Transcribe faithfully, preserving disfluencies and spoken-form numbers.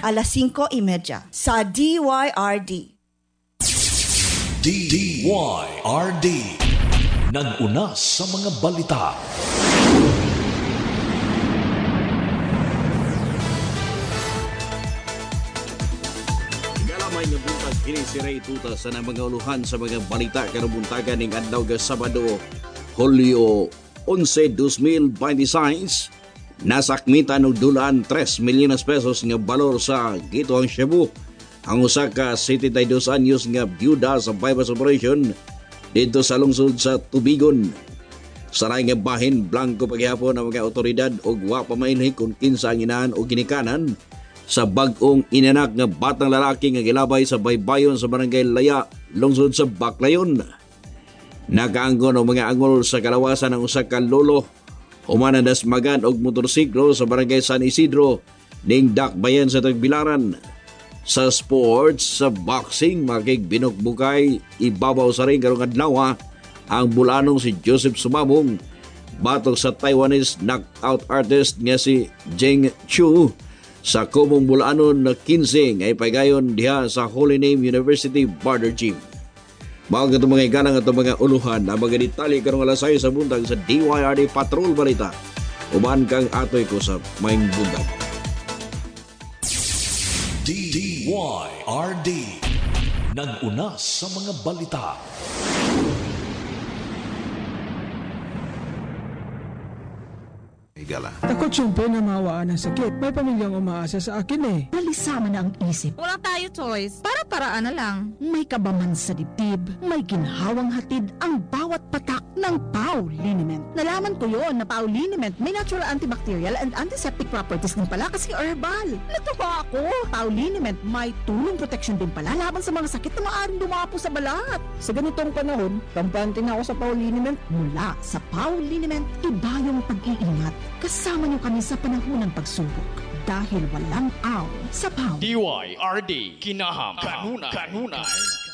alas singko y media sa D Y R D. D Y R D nag-una sa mga balita. Galamay nga buntag kini si Ray Tuta sa na mga uluhan sa mga balita karubuntagan ning adlaw ga Sabado, Hulyo onse, dos mil veintiséis. Nasakmitan og dulaan tres milyones pesos nga balor sa Gitoang Cebu ang usa ka setenta y dos anyos nga byuda sa bypass operation dito sa lungsod sa Tubigon. Saray nga bahin blanco paghihapon ang mga otoridad og wa pa mainhi kung kinsa ang inahan o ginikanan sa bag-ong inanak nga batang lalaki nga gilabay sa baybayon sa barangay Laya, lungsod sa Baclayon. Nakaanggon ang mga angol sa kalawasan ng usa ka lolo human na dasmagan og motorsiklo sa barangay San Isidro ning dakbayan sa Tagbilaran. Sa sports, sa boxing, makig binukbukay ibabaw sa ring karong adlaw ang bulanong si Joseph Sumabong batok sa Taiwanese knockout artist nga si Jing Chu sa kumong bulanon na quinze nga ipagayon diha sa Holy Name University Barter Gym. Mga itong mga iganang at mga uluhan na mga detalye karong alas sa buntag sa D Y R D Patrol Balita. Uman kang atoy ko sa maing buntag. D Y R D nag-una sa mga balita. Gala. Takot siyempre na mawaan ng sakit. May pamilyang umaasa sa akin eh. Nalisama na ang isip. Wala tayo choice. Para-paraan na lang. May kabaman sa dibdib. May ginhawang hatid ang bawat patak ng Pau Liniment. Nalaman ko yon na Pau Liniment may natural antibacterial and antiseptic properties din pala kasi herbal. Natuwa ako. Pau Liniment may tulong protection din pala laban sa mga sakit na maaaring dumapo sa balat. Sa ganitong panahon, kampante na ako sa Pau Liniment. Mula sa Pau Liniment, iba yung pag-iingat. Kasama niyo kami sa panahon ng pagsubok. Dahil walang aw sa Pau. D Y R D Kinaham Kanunay. Kanunay.